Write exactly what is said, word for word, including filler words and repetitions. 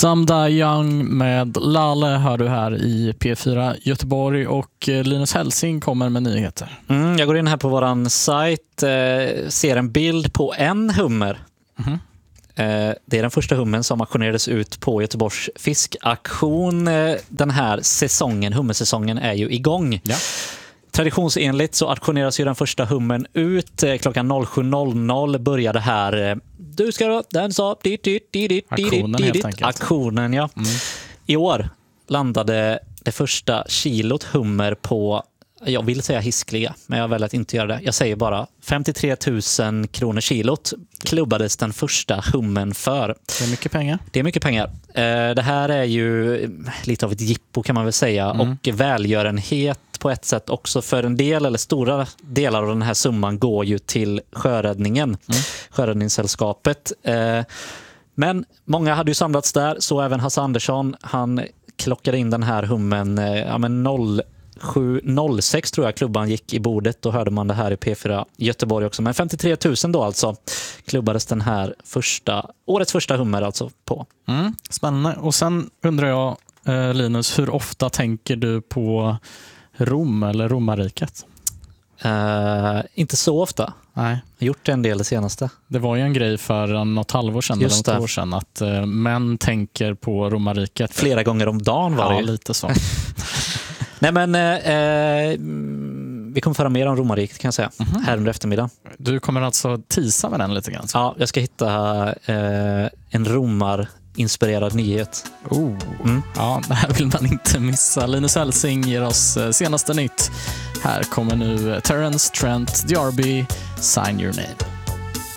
Some Die Young med Lale hör du här i P fyra Göteborg, och Linus Hälsing kommer med nyheter. Mm, jag går in här på våran sajt, eh, ser en bild på en hummer. Mm. Eh, det är den första hummen som auktionerades ut på Göteborgs fiskaktion. Eh, den här säsongen, hummersäsongen, är ju igång. Ja. Traditionsenligt så auktioneras ju den första hummen ut klockan noll sju noll noll. Började här, du ska då, den sa dit, dit, dit, dit, aktionen dit, helt enkelt. Aktionen, ja. Mm. I år landade det första kilot hummer på, jag vill säga hiskliga, men jag väljer att inte göra det. Jag säger bara femtiotre tusen kronor kilot klubbades den första hummen för. Det är mycket pengar. Det är mycket pengar. Det här är ju lite av ett jippo kan man väl säga, mm. och välgörenhet på ett sätt också, för en del eller stora delar av den här summan går ju till sjöräddningen, mm. Sjöräddningssällskapet. Men många hade ju samlats där, så även Hasse Andersson, han klockade in den här hummen ja, men noll sju noll sex tror jag klubban gick i bordet. Då hörde man det här i P fyra Göteborg också. Men femtiotre tusen då alltså klubbades den här första, årets första hummer alltså på. Mm, spännande. Och sen undrar jag, eh, Linus, hur ofta tänker du på Rom eller romarriket? Uh, inte så ofta. Nej. Jag har gjort en del det senaste. Det var ju en grej för något halvår sedan, eller något år sedan, att uh, män tänker på romarriket. Flera gånger om dagen var det. Ja, lite så. Nej, men eh, vi kommer föra mer om romarriket kan jag säga, mm-hmm. här under eftermiddagen. Du kommer alltså tisa med den lite grann? Så. Ja, jag ska hitta eh, en romar-inspirerad nyhet. Oh. Mm. Ja, det här vill man inte missa. Linus Hälsing ger oss senaste nytt. Här kommer nu Terence Trent D'Arby, Sign Your Name.